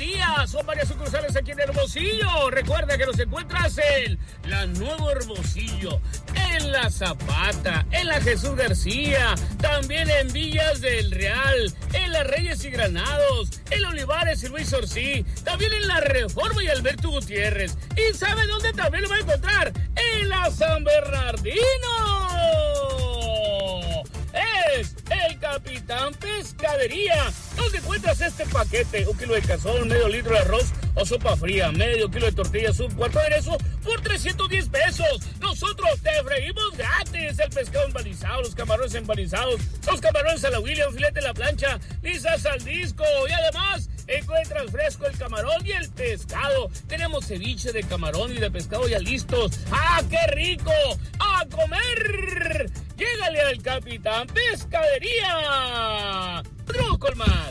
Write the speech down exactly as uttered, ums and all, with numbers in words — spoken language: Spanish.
Pescadería. Son varias sucursales aquí en Hermosillo. Recuerda que nos encuentras en la Nuevo Hermosillo, en La Zapata, en la Jesús García, también en Villas del Real, en Las Reyes y Granados, en Olivares y Luis Orcí, también en La Reforma y Alberto Gutiérrez. ¿Y sabe dónde también lo va a encontrar? En la San Bernardino. Es el Capitán Pescadería. ¿Dónde encuentras este paquete? Un kilo de cazón, medio litro de arroz o sopa fría, medio kilo de tortillas, un cuarto de aderezo por trescientos diez pesos. Nosotros te freímos gratis el pescado empanizado, los camarones empanizados, los camarones a la William, filete a la plancha, lisas al disco, y además encuentras fresco el camarón y el pescado. Tenemos ceviche de camarón y de pescado ya listos. ¡Ah, qué rico! ¡A comer! ¡Llégale al Capitán Pescadería! ¡Vamos con más!